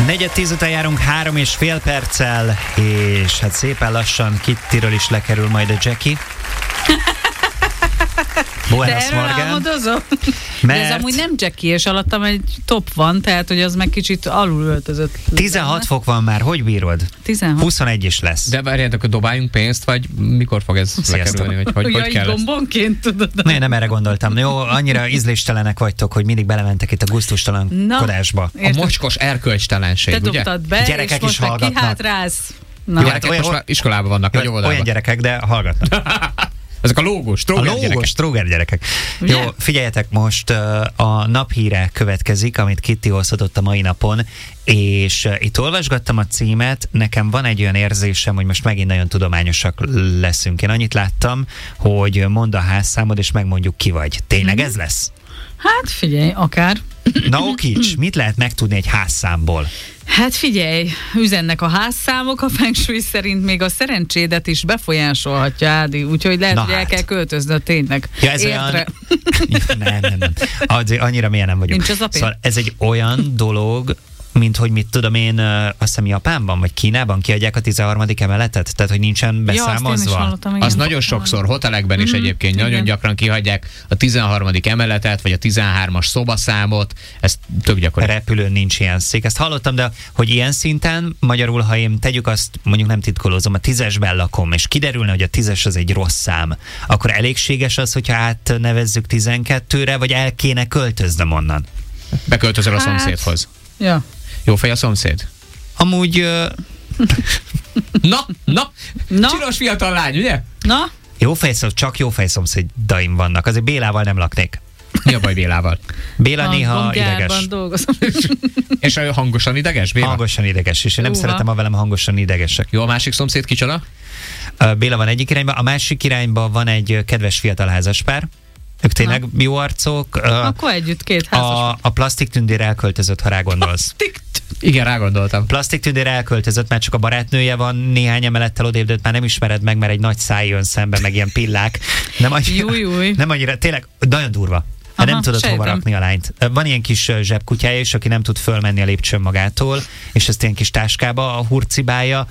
4:10 után járunk 3,5 perccel, és hát szépen lassan Kittiről is lekerül majd a Jackie. Buenos Morgan. Álmodozom? Mert... De ez amúgy nem Jackie, és alattam egy top van, tehát hogy az meg kicsit alul öltözött. 16 fok van már, hogy bírod? 16. 21 is lesz. De várjátok, hogy dobáljunk pénzt, vagy mikor fog ez lekerülni? Hogy kell gombonként tudod? Nem erre gondoltam. Jó, annyira ízléstelenek vagytok, hogy mindig belementek itt a gusztustalankodásba. A mocskos erkölcstelenség, te ugye? dobtad be, gyerekek és most is hallgatnak. Kihátrász. Na. Gyerekek hát most már iskolában vannak, vagy óvodában. Olyan gyerekek, de hallgatnak. Ezek a lógós, tróger gyerekek. Jó, figyeljetek, most a naphíre következik, amit Kitty hozhatott a mai napon, és itt olvasgattam a címet, nekem van egy olyan érzésem, hogy most megint nagyon tudományosak leszünk. Én annyit láttam, hogy mondd a házszámod, és megmondjuk, ki vagy. Tényleg ez lesz? Hát figyelj, akár. Na okics, mit lehet megtudni egy házszámból? Hát figyelj, üzennek a házszámok, a feng shui szerint még a szerencsédet is befolyásolhatja, Ádi, úgyhogy lehet, hogy el kell költöznöd tényleg. Ja, ez olyan... nem. Annyira mélyen nem vagyunk. Szóval ez egy olyan dolog, mint hogy mit tudom én, azt hiszem Japánban vagy Kínában kiadják a 13. emeletet? Tehát, hogy nincsen beszámozva? Ja, az nagyon sokszor, hotelekben is egyébként nagyon gyakran kihagyják a 13. emeletet, vagy a 13-as szobaszámot, ez tök gyakori. Repülőn nincs ilyen szék. Ezt hallottam, de hogy ilyen szinten, magyarul, ha én tegyük azt, mondjuk nem titkolózom, a 10-esben lakom, és kiderülne, hogy a 10-es az egy rossz szám, akkor elégséges az, hogyha átnevezzük 12-re, vagy el kéne költöznöm onnan? Beköltözöl a szomszédhoz. Ja. Jó fej a szomszéd? Amúgy... Na? Csinos fiatal lány, ugye? Na? Csak jó fejszomszédaim vannak. Azért Bélával nem laknék. Mi a baj Bélával? Béla néha ideges. Dolgozom. És hangosan ideges, Béla? Hangosan ideges, és én nem szeretem, ha velem hangosan idegesek. Jó, a másik szomszéd kicsoda? Béla van egyik irányba, a másik irányba van egy kedves fiatal házaspár. Ők tényleg jó arcok. Akkor együtt két házas. A plastik tündér elköltözött, ha rá gondolsz. Igen, rágondoltam. Plastik tündér elköltözött, mert csak a barátnője van, néhány emelettel odébb, de már nem ismered meg, mert egy nagy száj jön szembe, meg ilyen pillák. Nem annyira, tényleg nagyon durva. Nem tudod hova rakni a lányt. Van ilyen kis zsebkutyája is, aki nem tud fölmenni a lépcsőn magától, és ezt ilyen kis táskába hurcibálja,